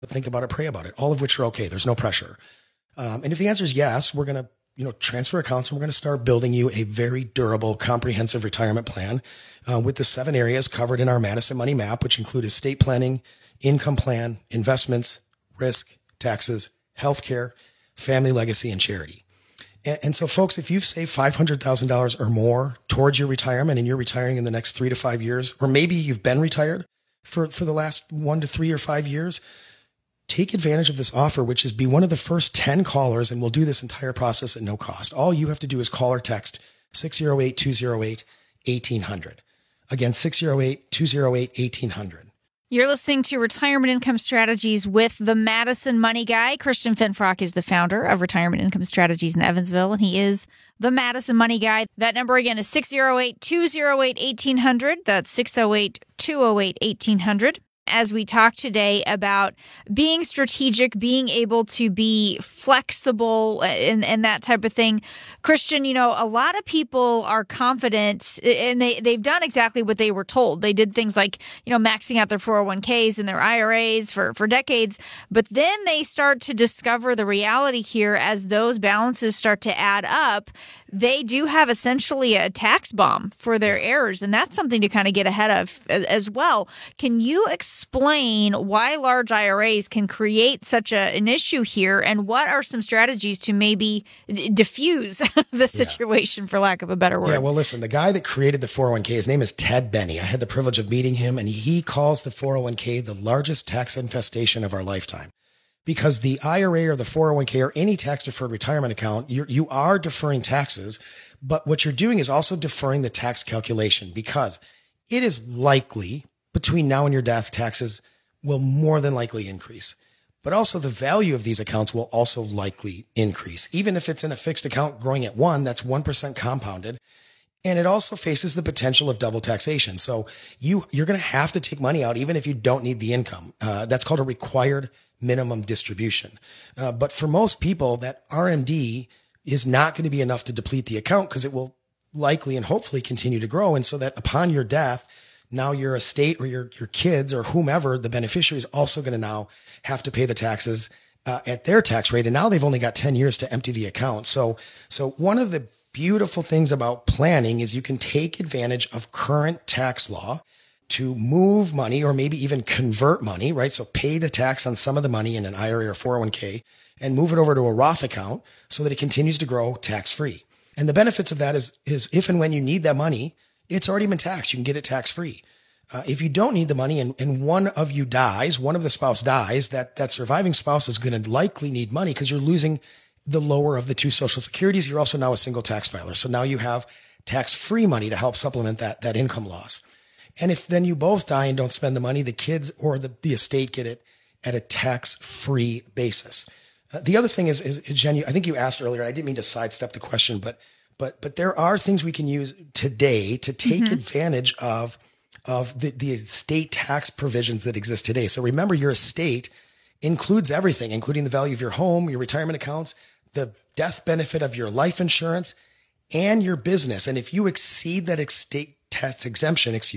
think about it, pray about it, all of which are okay. There's no pressure. And if the answer is yes, we're going to, transfer accounts and we're going to start building you a very durable, comprehensive retirement plan with the 7 areas covered in our Madison Money Map, which include estate planning, income plan, investments, risk, taxes, healthcare, family legacy, and charity. And so folks, if you've saved $500,000 or more towards your retirement and you're retiring in the next 3 to 5 years, or maybe you've been retired for the last 1 to 3 or 5 years, take advantage of this offer, which is be one of the first 10 callers, and we'll do this entire process at no cost. All you have to do is call or text 608-208-1800. Again, 608-208-1800. You're listening to Retirement Income Strategies with the Madison Money Guy. Christian Finfrock is the founder of Retirement Income Strategies in Evansville, and he is the Madison Money Guy. That number again is 608-208-1800. That's 608-208-1800. As we talk today about being strategic, being able to be flexible and that type of thing. Christian, a lot of people are confident and they've done exactly what they were told. They did things like, maxing out their 401ks and their IRAs for decades. But then they start to discover the reality here as those balances start to add up. They do have essentially a tax bomb for their errors, and that's something to kind of get ahead of as well. Can you explain why large IRAs can create such an issue here, and what are some strategies to maybe diffuse the situation, for lack of a better word? Yeah, well, listen, the guy that created the 401k, his name is Ted Benny. I had the privilege of meeting him, and he calls the 401k the largest tax infestation of our lifetime. Because the IRA or the 401k or any tax-deferred retirement account, you are deferring taxes, but what you're doing is also deferring the tax calculation, because it is likely between now and your death, taxes will more than likely increase. But also the value of these accounts will also likely increase. Even if it's in a fixed account growing at 1, that's 1% compounded. And it also faces the potential of double taxation. So you're going to have to take money out even if you don't need the income. That's called a required minimum distribution. But for most people, that RMD is not going to be enough to deplete the account, because it will likely and hopefully continue to grow. And so that upon your death, now your estate or your kids or whomever, the beneficiary, is also going to now have to pay the taxes at their tax rate. And now they've only got 10 years to empty the account. So one of the beautiful things about planning is you can take advantage of current tax law to move money or maybe even convert money, right? So pay the tax on some of the money in an IRA or 401k and move it over to a Roth account so that it continues to grow tax-free. And the benefits of that is if and when you need that money, it's already been taxed. You can get it tax-free. If you don't need the money and one of you dies, one of the spouse dies, that surviving spouse is going to likely need money because you're losing the lower of the 2 Social Securities. You're also now a single tax filer. So now you have tax-free money to help supplement that income loss. And if then you both die and don't spend the money, the kids or the estate get it at a tax-free basis. The other thing is Jen, I think you asked earlier, I didn't mean to sidestep the question, but there are things we can use today to take advantage of the estate tax provisions that exist today. So remember, your estate includes everything, including the value of your home, your retirement accounts, the death benefit of your life insurance, and your business. And if you exceed that estate tax exemption, it's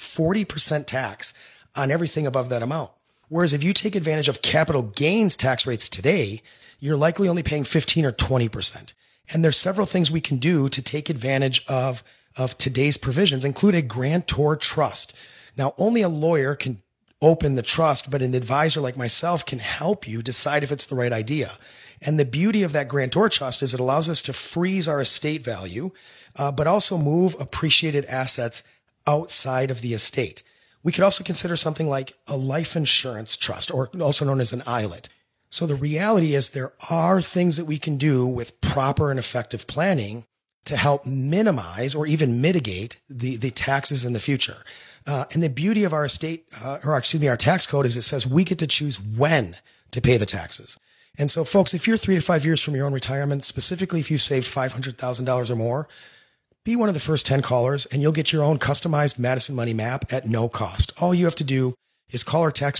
40% tax on everything above that amount. Whereas if you take advantage of capital gains tax rates today, you're likely only paying 15 or 20%. And there's several things we can do to take advantage of today's provisions, include a grantor trust. Now, only a lawyer can open the trust, but an advisor like myself can help you decide if it's the right idea. And the beauty of that grantor trust is it allows us to freeze our estate value, but also move appreciated assets outside of the estate. We could also consider something like a life insurance trust, or also known as an ILIT. So the reality is there are things that we can do with proper and effective planning to help minimize or even mitigate the taxes in the future. And the beauty of our our tax code is it says we get to choose when to pay the taxes. And so folks, if you're 3 to 5 years from your own retirement, specifically if you saved $500,000 or more, be one of the first 10 callers and you'll get your own customized Madison Money Map at no cost. All you have to do is call or text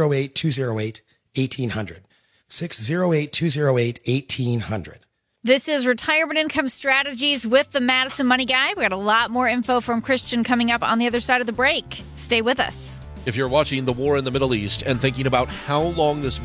608-208-1800. 608-208-1800. This is Retirement Income Strategies with the Madison Money Guy. We got a lot more info from Christian coming up on the other side of the break. Stay with us. If you're watching the war in the Middle East and thinking about how long this